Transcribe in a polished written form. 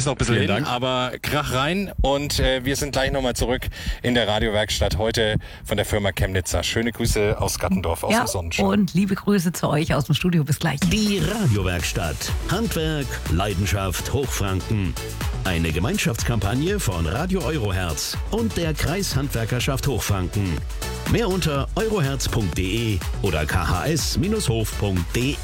es noch ein bisschen Vielen hin, Dank. aber krach rein und wir sind gleich nochmal zurück in der Radiowerkstatt heute von der Firma Chemnitzer. Schöne Grüße aus Gattendorf, aus dem Sonnenschein. Und liebe Grüße zu euch aus dem Studio. Bis gleich. Die Radiowerkstatt. Handwerk, Leidenschaft, Hochfranken. Eine Gemeinschaftskampagne von Radio Eurohertz und der Kreishandwerkerschaft Hochfranken. Mehr unter eurohertz.de oder khs-hof.de.